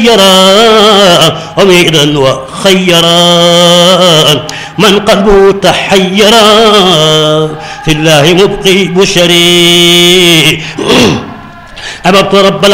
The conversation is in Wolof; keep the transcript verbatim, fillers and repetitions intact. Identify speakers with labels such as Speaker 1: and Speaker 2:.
Speaker 1: يرى أميرا وخيرا من قلبه تحيرا في الله مبقي بشري أببت رب